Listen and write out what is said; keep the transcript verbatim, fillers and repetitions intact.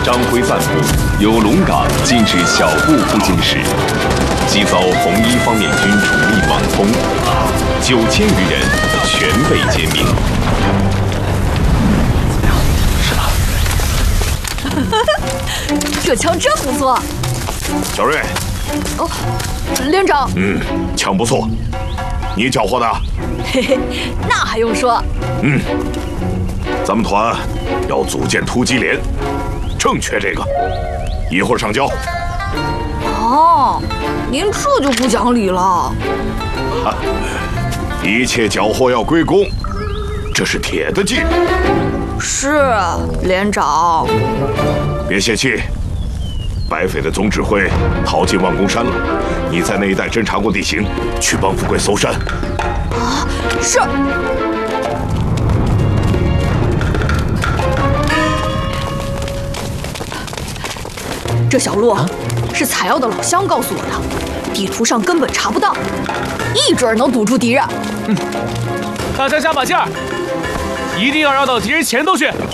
张辉散布，由龙岗进至小布附近时，即遭红一方面军主力猛攻，九千余人全被歼灭。 是吧？这枪真不错。 小瑞。 哦，连长。 嗯，枪不错，你缴获的？ 嘿嘿，那还用说？ 嗯，咱们团要组建突击连，正缺这个，一会儿上交。 哦，您这就不讲理了。 哈，一切缴获要归公，这是铁的纪律。 是，连长。 别泄气。白匪的总指挥逃进万公山了，你在那一带侦察过地形，去帮富贵搜山。 啊，是。这小路是采药的老乡告诉我的，地图上根本查不到，一准能堵住敌人。 嗯，大家加把劲儿，一定要绕到敌人前头去。